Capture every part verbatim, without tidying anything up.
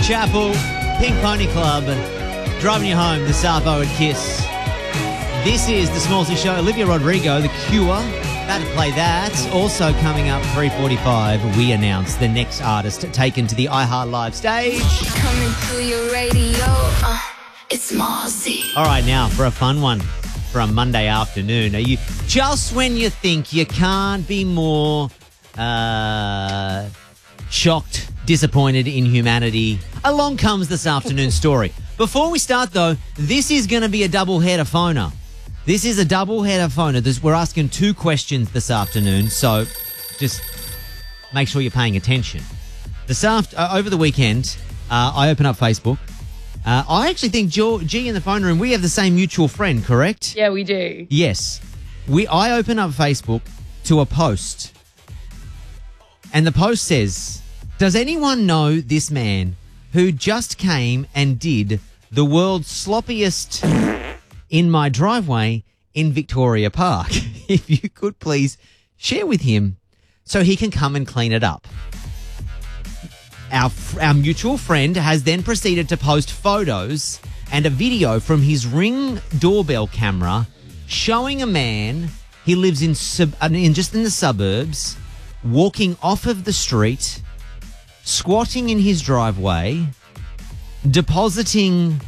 Chapel, Pink Pony Club, driving you home, the Savo and Kiss. This is the Smallsy Show. Olivia Rodrigo, The Cure, about to play that. Also coming up, three forty-five, we announce the next artist taken to the iHeart Live stage. Coming through your radio, uh, it's Smallsy. All right, now for a fun one for a Monday afternoon. Are you just when you think you can't be more uh, shocked, disappointed in humanity, along comes this afternoon's story. Before we start, though, this is going to be a double-header phoner. This is a double-header phoner. This, we're asking two questions this afternoon, so just make sure you're paying attention. This aft- uh, over the weekend, uh, I open up Facebook. Uh, I actually think jo- G in the phone room, we have the same mutual friend, correct? Yeah, we do. Yes. We. I open up Facebook to a post, and the post says, does anyone know this man who just came and did the world's sloppiest in my driveway in Victoria Park? If you could please share with him so he can come and clean it up. Our, our mutual friend has then proceeded to post photos and a video from his Ring doorbell camera showing a man, he lives in, sub, in just in the suburbs, walking off of the street, squatting in his driveway, depositing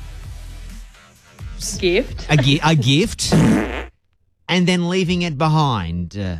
Gift. a, gi- a gift, and then leaving it behind. Uh,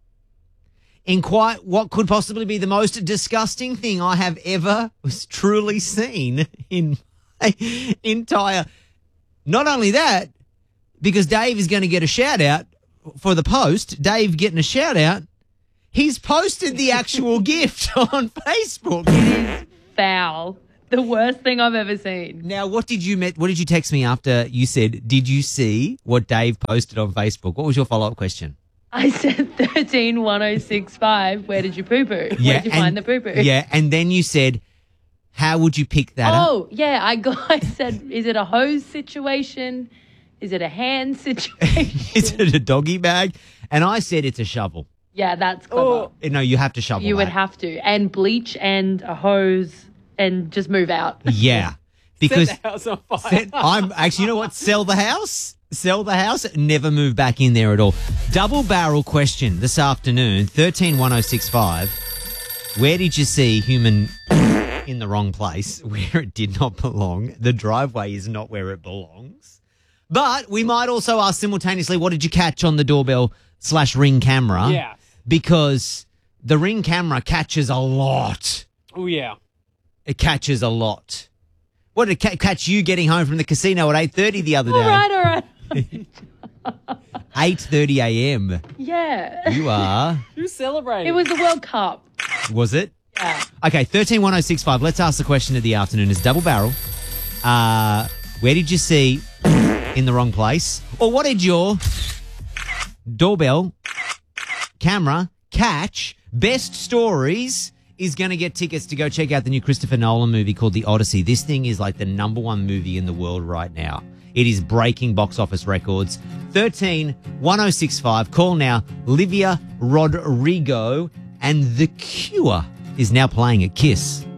in quite what could possibly be the most disgusting thing I have ever was truly seen in my entire... Not only that, because Dave is going to get a shout-out for the post, Dave getting a shout-out, he's posted the actual gift on Facebook. It is foul. The worst thing I've ever seen. Now, what did you met? What did you text me after you said, did you see what Dave posted on Facebook? What was your follow-up question? I said thirteen one oh six five. Where did you poo-poo? Yeah, Where did you and- find the poo-poo? Yeah, and then you said, how would you pick that up? Oh, yeah. I got. I said, is it a hose situation? Is it a hand situation? Is it a doggy bag? And I said it's a shovel. Yeah, that's clever. No, you have to shovel You would that. have to. And bleach and a hose and just move out. Yeah. Because Set the house on fire. set- I'm actually, you know what? Sell the house. Sell the house. Never move back in there at all. Double barrel question this afternoon, thirteen one oh six five. Where did you see human in the wrong place where it did not belong? The driveway is not where it belongs. But we might also ask simultaneously, what did you catch on the doorbell slash Ring camera? Yeah. Because the Ring camera catches a lot. Oh, yeah. It catches a lot. What did it ca- catch you getting home from the casino at eight thirty the other day? All right, all right. eight thirty a.m. Yeah. You are. Who's celebrating? It was the World Cup. Was it? Yeah. Okay, thirteen one oh six five. Let's ask the question of the afternoon. It's double barrel. Uh, where did you see in the wrong place? Or what did your doorbell camera catch? Best stories is going to get tickets to go check out the new Christopher Nolan movie called The Odyssey. This thing is like the number one movie in the world right now. It is breaking box office records. thirteen one oh six five. Call now. Olivia Rodrigo and The Cure is now playing at Kiss.